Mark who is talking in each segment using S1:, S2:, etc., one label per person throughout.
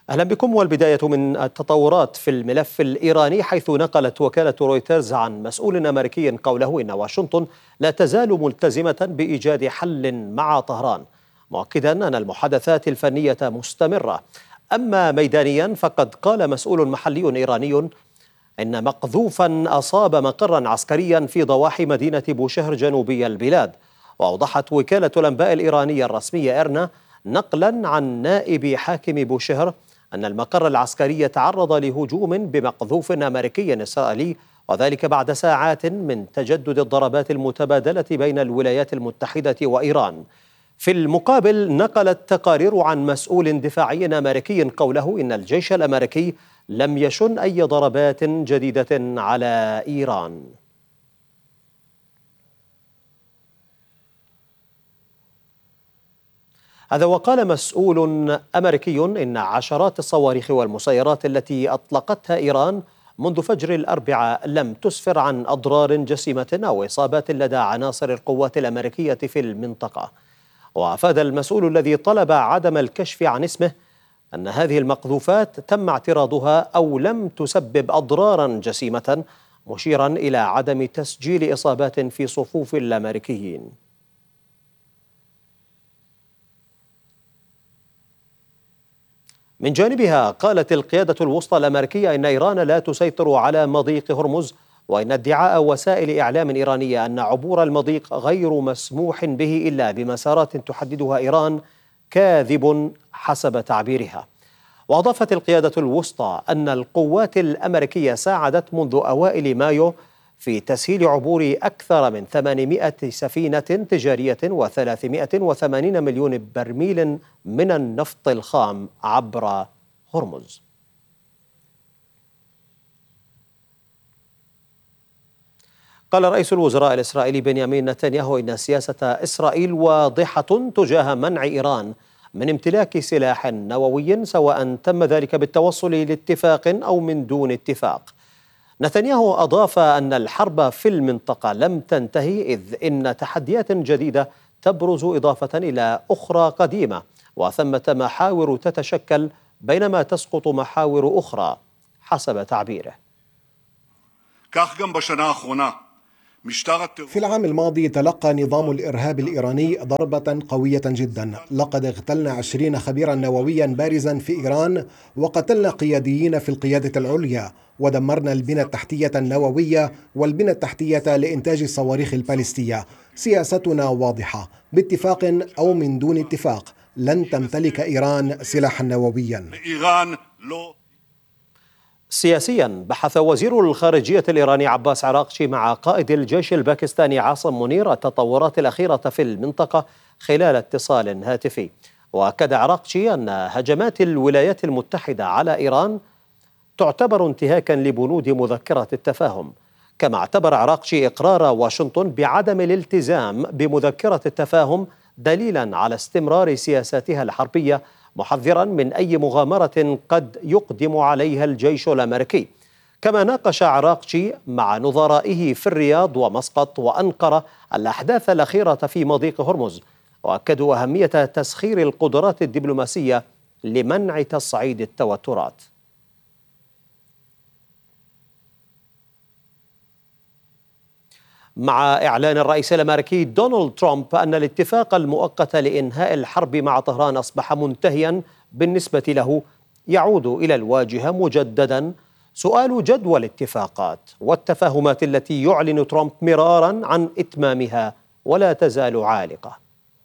S1: أهلا بكم. والبداية من التطورات في الملف الإيراني، حيث نقلت وكالة رويترز عن مسؤول أمريكي قوله إن واشنطن لا تزال ملتزمة بإيجاد حل مع طهران، مؤكدا أن المحادثات الفنية مستمرة. أما ميدانيا فقد قال مسؤول محلي إيراني إن مقذوفا أصاب مقرا عسكريا في ضواحي مدينة بوشهر جنوبي البلاد. وأوضحت وكالة الأنباء الإيرانية الرسمية إيرنا نقلا عن نائب حاكم بوشهر أن المقر العسكري تعرض لهجوم بمقذوف أمريكي إسرائيلي، وذلك بعد ساعات من تجدد الضربات المتبادلة بين الولايات المتحدة وإيران. في المقابل نقلت تقارير عن مسؤول دفاعي أمريكي قوله إن الجيش الأمريكي لم يشن أي ضربات جديدة على إيران. هذا وقال مسؤول أمريكي إن عشرات الصواريخ والمسيرات التي أطلقتها إيران منذ فجر الأربعاء لم تسفر عن أضرار جسيمة أو إصابات لدى عناصر القوات الأمريكية في المنطقة. وأفاد المسؤول الذي طلب عدم الكشف عن اسمه أن هذه المقذوفات تم اعتراضها أو لم تسبب أضرارا جسيمة، مشيرا إلى عدم تسجيل إصابات في صفوف الأمريكيين. من جانبها قالت القيادة الوسطى الأمريكية إن إيران لا تسيطر على مضيق هرمز، وإن ادعاء وسائل إعلام إيرانية أن عبور المضيق غير مسموح به إلا بمسارات تحددها إيران كاذب حسب تعبيرها. وأضافت القيادة الوسطى أن القوات الأمريكية ساعدت منذ أوائل مايو في تسهيل عبور أكثر من 800 سفينة تجارية و380 مليون برميل من النفط الخام عبر هرمز. قال رئيس الوزراء الإسرائيلي بنيامين نتنياهو إن سياسة إسرائيل واضحة تجاه منع إيران من امتلاك سلاح نووي، سواء تم ذلك بالتوصل لاتفاق أو من دون اتفاق. نتنياهو أضاف أن الحرب في المنطقة لم تنتهي، إذ إن تحديات جديدة تبرز إضافة إلى أخرى قديمة، وثمة محاور تتشكل بينما تسقط محاور أخرى حسب تعبيره.
S2: في العام الماضي تلقى نظام الإرهاب الإيراني ضربة قوية جدا. لقد اغتلنا 20 خبيرا نوويا بارزا في إيران، وقتلنا قياديين في القيادة العليا، ودمرنا البنى التحتية النووية والبنى التحتية لإنتاج الصواريخ البالستية. سياستنا واضحة، باتفاق أو من دون اتفاق لن تمتلك إيران سلاحا نوويا.
S1: سياسيا، بحث وزير الخارجية الإيراني عباس عراقشي مع قائد الجيش الباكستاني عاصم منير التطورات الأخيرة في المنطقة خلال اتصال هاتفي. وأكد عراقشي أن هجمات الولايات المتحدة على إيران تعتبر انتهاكا لبنود مذكرة التفاهم. كما اعتبر عراقشي إقرار واشنطن بعدم الالتزام بمذكرة التفاهم دليلا على استمرار سياساتها الحربية، محذرا من أي مغامرة قد يقدم عليها الجيش الأمريكي. كما ناقش عراقشي مع نظرائه في الرياض ومسقط وأنقرة الأحداث الأخيرة في مضيق هرمز، وأكدوا أهمية تسخير القدرات الدبلوماسية لمنع تصعيد التوترات. مع إعلان الرئيس الأمريكي دونالد ترامب أن الاتفاق المؤقت لإنهاء الحرب مع طهران أصبح منتهيا بالنسبة له، يعود إلى الواجهة مجددا سؤال جدوى الاتفاقات والتفاهمات التي يعلن ترامب مرارا عن إتمامها ولا تزال عالقة.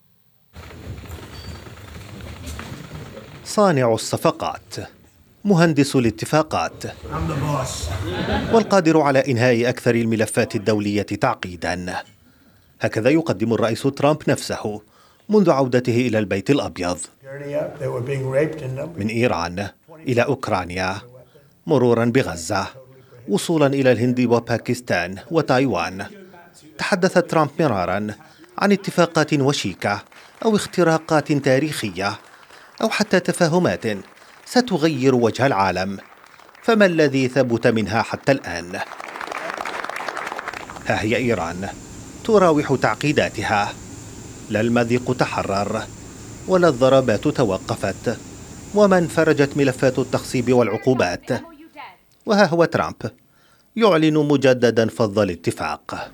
S3: صانع الصفقات، مهندس الاتفاقات، والقادر على إنهاء أكثر الملفات الدولية تعقيدا. هكذا يقدم الرئيس ترامب نفسه منذ عودته إلى البيت الأبيض، من إيران إلى أوكرانيا، مرورا بغزة، وصولا إلى الهند وباكستان وتايوان. تحدث ترامب مرارا عن اتفاقات وشيكة أو اختراقات تاريخية أو حتى تفاهمات ستغير وجه العالم، فما الذي ثبت منها حتى الآن؟ ها هي إيران تراوح تعقيداتها، لا المضيق تحرر ولا الضربات توقفت، ومن فرجت ملفات التخصيب والعقوبات. وها هو ترامب يعلن مجددا فض الاتفاق.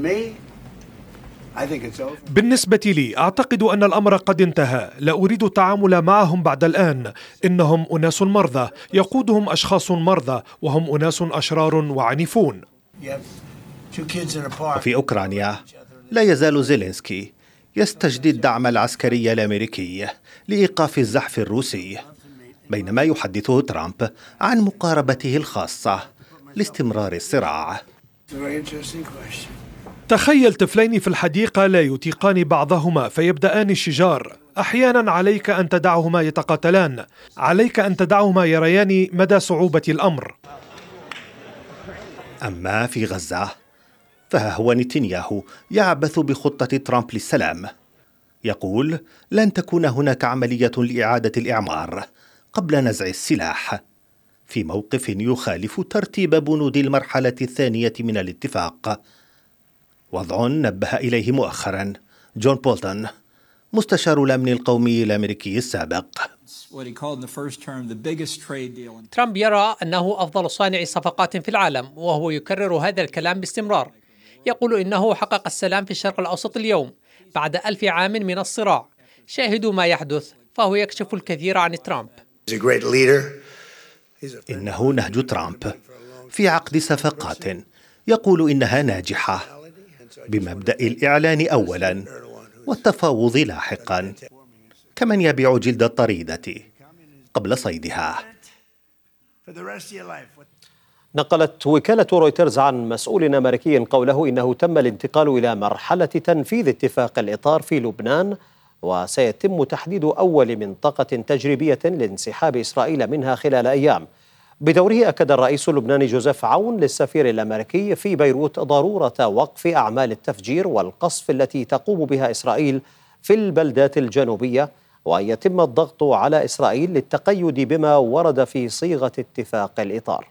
S4: بالنسبة لي أعتقد أن الأمر قد انتهى، لا أريد التعامل معهم بعد الآن. إنهم أناس مرضى، يقودهم أشخاص مرضى، وهم أناس أشرار وعنيفون.
S3: وفي أوكرانيا لا يزال زيلينسكي يستجدي الدعم العسكري الأمريكي لإيقاف الزحف الروسي، بينما يحدثه ترامب عن مقاربته الخاصة لاستمرار الصراع.
S4: تخيل طفلين في الحديقة لا يطيقان بعضهما فيبدأان الشجار. أحيانا عليك أن تدعهما يتقاتلان، عليك أن تدعهما يريان مدى صعوبة الأمر.
S3: أما في غزة فها هو نتنياهو يعبث بخطة ترامب للسلام. يقول لن تكون هناك عملية لإعادة الإعمار قبل نزع السلاح، في موقف يخالف ترتيب بنود المرحلة الثانية من الاتفاق، وضع نبه إليه مؤخرا جون بولتون مستشار الأمن القومي الأمريكي السابق.
S5: ترامب يرى أنه أفضل صانع صفقات في العالم، وهو يكرر هذا الكلام باستمرار. يقول إنه حقق السلام في الشرق الأوسط اليوم بعد 1000 عام من الصراع. شاهدوا ما يحدث، فهو يكشف الكثير عن ترامب.
S3: إنه نهج ترامب في عقد صفقات يقول إنها ناجحة، بمبدأ الإعلان أولا والتفاوض لاحقا، كمن يبيع جلد الطريدة قبل صيدها.
S1: نقلت وكالة رويترز عن مسؤول أمريكي قوله إنه تم الانتقال إلى مرحلة تنفيذ اتفاق الإطار في لبنان، وسيتم تحديد أول منطقة تجريبية لانسحاب إسرائيل منها خلال أيام. بدوره أكد الرئيس اللبناني جوزيف عون للسفير الأمريكي في بيروت ضرورة وقف أعمال التفجير والقصف التي تقوم بها إسرائيل في البلدات الجنوبية، وأن يتم الضغط على إسرائيل للتقيد بما ورد في صيغة اتفاق الإطار.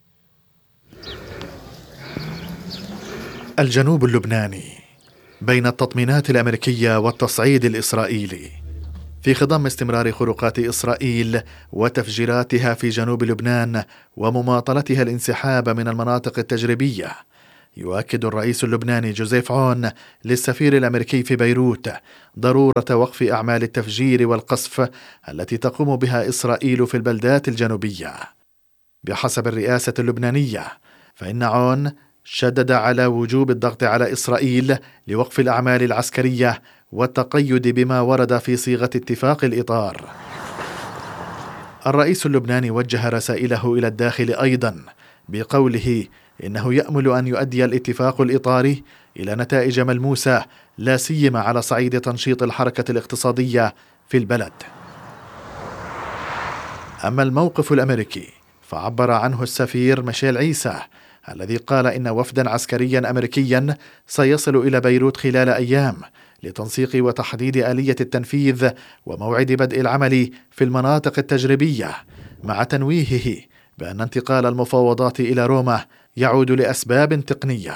S6: الجنوب اللبناني بين التطمينات الأمريكية والتصعيد الإسرائيلي. في خضم استمرار خروقات إسرائيل وتفجيراتها في جنوب لبنان ومماطلتها الانسحاب من المناطق التجريبية، يؤكد الرئيس اللبناني جوزيف عون للسفير الأمريكي في بيروت ضرورة وقف أعمال التفجير والقصف التي تقوم بها إسرائيل في البلدات الجنوبية. بحسب الرئاسة اللبنانية، فإن عون شدد على وجوب الضغط على إسرائيل لوقف الأعمال العسكرية والتقيد بما ورد في صيغة اتفاق الإطار. الرئيس اللبناني وجه رسائله إلى الداخل أيضا بقوله إنه يأمل أن يؤدي الاتفاق الإطاري إلى نتائج ملموسة، لا سيما على صعيد تنشيط الحركة الاقتصادية في البلد. أما الموقف الأمريكي فعبر عنه السفير ميشيل عيسى، الذي قال إن وفدا عسكريا أمريكيا سيصل إلى بيروت خلال أيام لتنسيق وتحديد آلية التنفيذ وموعد بدء العمل في المناطق التجريبية، مع تنويهه بأن انتقال المفاوضات إلى روما يعود لأسباب تقنية.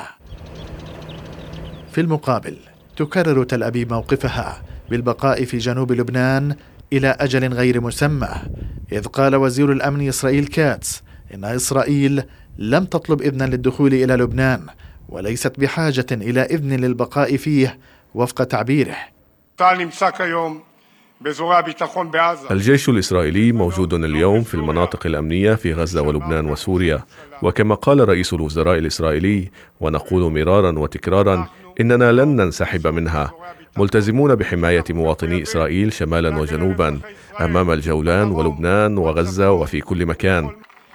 S6: في المقابل تكرر تل أبيب موقفها بالبقاء في جنوب لبنان إلى أجل غير مسمى، إذ قال وزير الأمن إسرائيل كاتس إن إسرائيل لم تطلب إذنا للدخول إلى لبنان وليست بحاجة إلى إذن للبقاء فيه وفق تعبيره.
S7: الجيش الإسرائيلي موجود اليوم في المناطق الأمنية في غزة ولبنان وسوريا، وكما قال رئيس الوزراء الإسرائيلي ونقول مرارا وتكرارا إننا لن ننسحب منها، ملتزمون بحماية مواطني إسرائيل شمالا وجنوبا أمام الجولان ولبنان وغزة وفي كل مكان.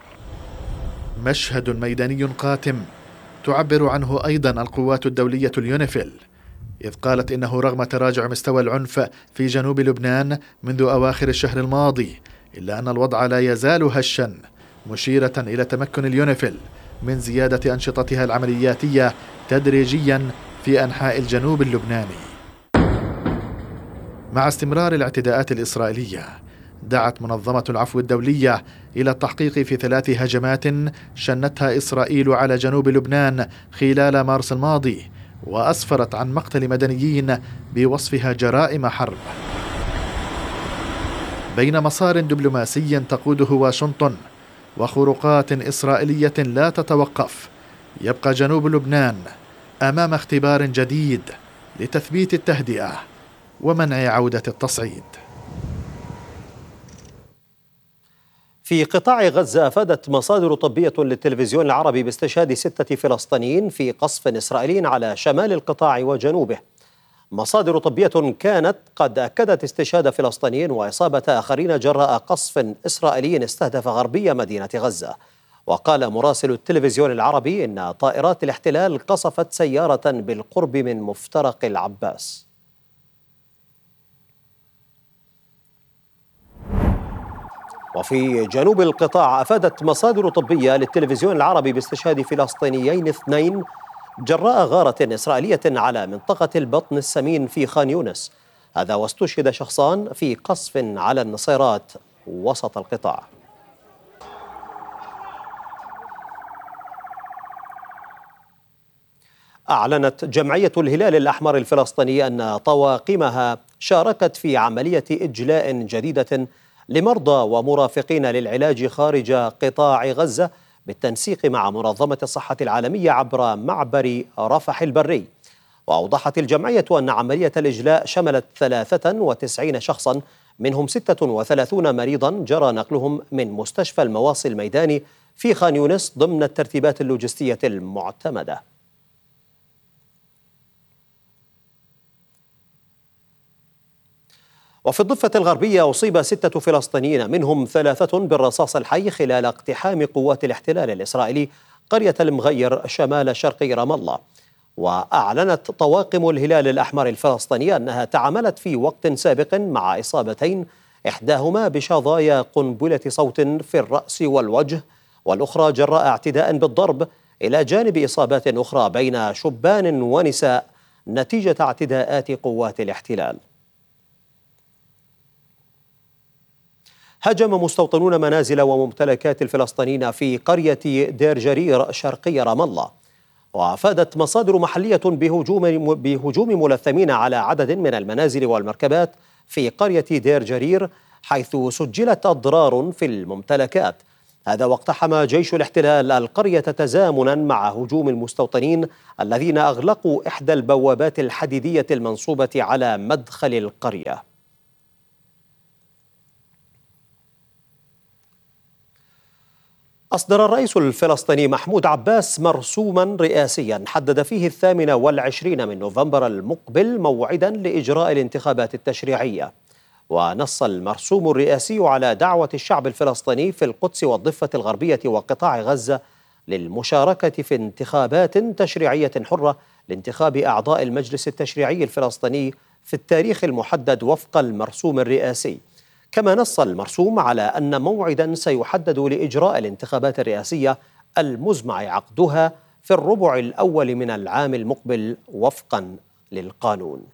S6: مشهد ميداني قاتم تعبر عنه أيضا القوات الدولية اليونيفيل، إذ قالت إنه رغم تراجع مستوى العنف في جنوب لبنان منذ أواخر الشهر الماضي، إلا أن الوضع لا يزال هشا، مشيرة إلى تمكن اليونيفيل من زيادة أنشطتها العملياتية تدريجيا في أنحاء الجنوب اللبناني. مع استمرار الاعتداءات الإسرائيلية، دعت منظمة العفو الدولية إلى التحقيق في 3 هجمات شنتها إسرائيل على جنوب لبنان خلال مارس الماضي، وأسفرت عن مقتل مدنيين بوصفها جرائم حرب. بين مسار دبلوماسي تقوده واشنطن وخروقات إسرائيلية لا تتوقف، يبقى جنوب لبنان أمام اختبار جديد لتثبيت التهدئة ومنع عودة التصعيد.
S1: في قطاع غزة أفادت مصادر طبية للتلفزيون العربي باستشهاد 6 فلسطينيين في قصف إسرائيلي على شمال القطاع وجنوبه. مصادر طبية كانت قد أكدت استشهاد فلسطينيين وإصابة آخرين جراء قصف إسرائيلي استهدف غربي مدينة غزة. وقال مراسل التلفزيون العربي إن طائرات الاحتلال قصفت سيارة بالقرب من مفترق العباس. وفي جنوب القطاع أفادت مصادر طبية للتلفزيون العربي باستشهاد فلسطينيين 2 جراء غارة إسرائيلية على منطقة البطن السمين في خان يونس. هذا واستشهد شخصان في قصف على النصيرات وسط القطاع. أعلنت جمعية الهلال الأحمر الفلسطيني أن طواقمها شاركت في عملية إجلاء جديدة لمرضى ومرافقين للعلاج خارج قطاع غزة بالتنسيق مع منظمة الصحة العالمية عبر معبر رفح البري. وأوضحت الجمعية أن عملية الإجلاء شملت 93 شخصا، منهم 36 مريضا جرى نقلهم من مستشفى المواصي الميداني في خان يونس ضمن الترتيبات اللوجستية المعتمدة. وفي الضفة الغربية أصيب 6 فلسطينيين منهم 3 بالرصاص الحي خلال اقتحام قوات الاحتلال الإسرائيلي قرية المغير شمال شرقي رام الله. وأعلنت طواقم الهلال الأحمر الفلسطيني أنها تعاملت في وقت سابق مع إصابتين، إحداهما بشظايا قنبلة صوت في الرأس والوجه، والأخرى جراء اعتداء بالضرب، إلى جانب إصابات أخرى بين شبان ونساء نتيجة اعتداءات قوات الاحتلال. هاجم مستوطنون منازل وممتلكات الفلسطينيين في قرية دير جرير شرقي رام الله. وأفادت مصادر محلية بهجوم ملثمين على عدد من المنازل والمركبات في قرية دير جرير، حيث سجلت أضرار في الممتلكات. هذا واقتحم جيش الاحتلال القرية تزامنا مع هجوم المستوطنين الذين أغلقوا إحدى البوابات الحديدية المنصوبة على مدخل القرية. أصدر الرئيس الفلسطيني محمود عباس مرسوما رئاسيا حدد فيه 28 من نوفمبر المقبل موعدا لإجراء الانتخابات التشريعية. ونص المرسوم الرئاسي على دعوة الشعب الفلسطيني في القدس والضفة الغربية وقطاع غزة للمشاركة في انتخابات تشريعية حرة لانتخاب أعضاء المجلس التشريعي الفلسطيني في التاريخ المحدد وفق المرسوم الرئاسي. كما نص المرسوم على أن موعدا سيحدد لإجراء الانتخابات الرئاسية المزمع عقدها في الربع الأول من العام المقبل وفقا للقانون.